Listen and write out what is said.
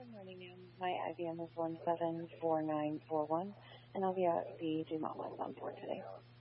Good morning, ma'am. My IBM is 174941, and I'll be at the Dumont West on for today.